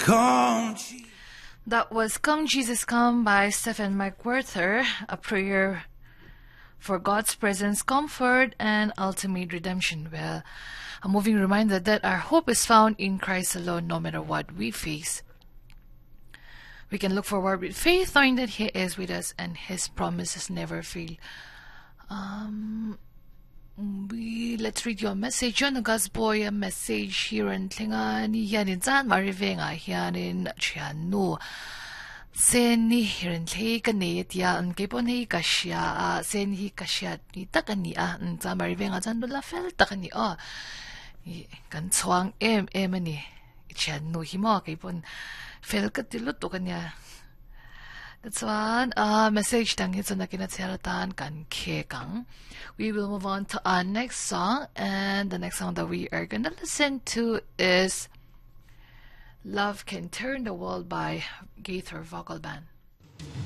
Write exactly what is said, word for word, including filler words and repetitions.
Come, Je- That was Come Jesus Come by Stephen McWhirter, a prayer for God's presence, comfort, and ultimate redemption. Well, a moving reminder that our hope is found in Christ alone, no matter what we face. We can look forward with faith, knowing that He is with us and His promises never fail. Um, we let's read your message. Yon God's boy a message here and tlinga ni yanin zan marivenga hianin chianu. Sen ni hirin tlay kanit ya an kipon hi kasya a sen hi kasya ni takani a an zan marivenga zan dula fel takani a kan chuang em em ani chianu hi mo kipon fel katilot to kanya. That's one uh, message tang hito na kinatsaratan kan kekang. We will move on to our next song, and the next song that we are gonna listen to is Love Can Turn the World by Gaither Vocal Band.